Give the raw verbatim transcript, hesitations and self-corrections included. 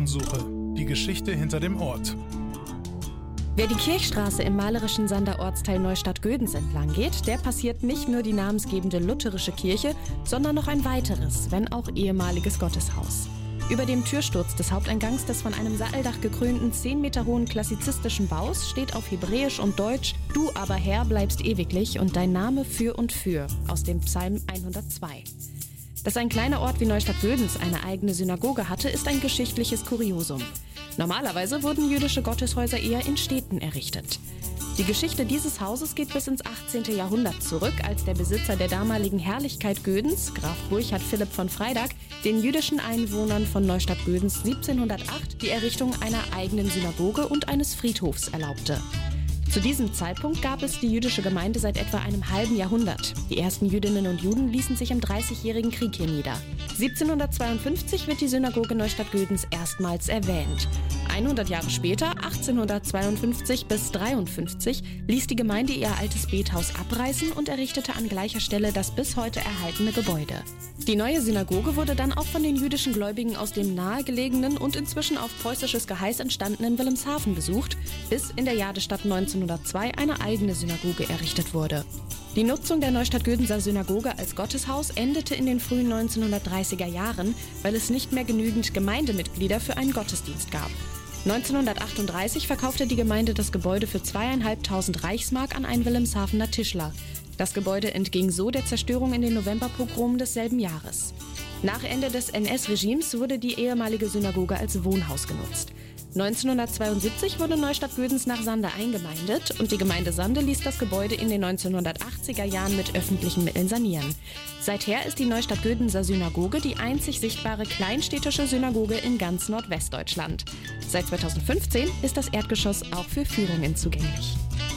Spurensuche. Die Geschichte hinter dem Ort. Wer die Kirchstraße im malerischen Sander Ortsteil Neustadt-Gödens entlang geht, der passiert nicht nur die namensgebende lutherische Kirche, sondern noch ein weiteres, wenn auch ehemaliges Gotteshaus. Über dem Türsturz des Haupteingangs des von einem Satteldach gekrönten zehn Meter hohen klassizistischen Baus steht auf Hebräisch und Deutsch: Du aber Herr bleibst ewiglich und dein Name für und für, aus dem Psalm hundertzwei. Dass ein kleiner Ort wie Neustadt-Gödens eine eigene Synagoge hatte, ist ein geschichtliches Kuriosum. Normalerweise wurden jüdische Gotteshäuser eher in Städten errichtet. Die Geschichte dieses Hauses geht bis ins achtzehnte. Jahrhundert zurück, als der Besitzer der damaligen Herrlichkeit Gödens, Graf Burchard Philipp von Freydag, den jüdischen Einwohnern von Neustadt-Gödens siebzehnhundertacht die Errichtung einer eigenen Synagoge und eines Friedhofs erlaubte. Zu diesem Zeitpunkt gab es die jüdische Gemeinde seit etwa einem halben Jahrhundert. Die ersten Jüdinnen und Juden ließen sich im Dreißigjährigen Krieg hier nieder. siebzehnhundertzweiundfünfzig wird die Synagoge Neustadt-Gödens erstmals erwähnt. hundert Jahre später, achtzehnhundertzweiundfünfzig bis dreiundfünfzig, ließ die Gemeinde ihr altes Bethaus abreißen und errichtete an gleicher Stelle das bis heute erhaltene Gebäude. Die neue Synagoge wurde dann auch von den jüdischen Gläubigen aus dem nahegelegenen und inzwischen auf preußisches Geheiß entstandenen Wilhelmshaven besucht, bis in der Jadestadt neunzehnhundertzwei eine eigene Synagoge errichtet wurde. Die Nutzung der Neustadt-Gödenser Synagoge als Gotteshaus endete in den frühen neunzehnhundertdreißiger Jahren, weil es nicht mehr genügend Gemeindemitglieder für einen Gottesdienst gab. neunzehnhundertachtunddreißig verkaufte die Gemeinde das Gebäude für zweieinhalbtausend Reichsmark an einen Wilhelmshavener Tischler. Das Gebäude entging so der Zerstörung in den Novemberpogromen desselben Jahres. Nach Ende des N S-Regimes wurde die ehemalige Synagoge als Wohnhaus genutzt. neunzehnhundertzweiundsiebzig wurde Neustadt-Gödens nach Sande eingemeindet und die Gemeinde Sande ließ das Gebäude in den neunzehnhundertachtziger Jahren mit öffentlichen Mitteln sanieren. Seither ist die Neustadt-Gödenser Synagoge die einzig sichtbare kleinstädtische Synagoge in ganz Nordwestdeutschland. Seit zweitausendfünfzehn ist das Erdgeschoss auch für Führungen zugänglich.